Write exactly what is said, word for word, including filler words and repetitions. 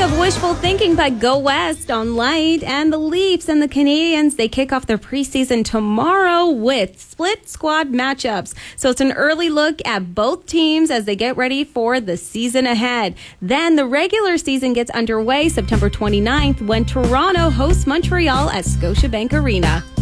of wishful thinking by Go West on Light, and the Leafs and the Canadians, they kick off their preseason tomorrow with split squad matchups. So it's an early look at both teams as they get ready for the season ahead. Then the regular season gets underway September twenty-ninth when Toronto hosts Montreal at Scotiabank Arena.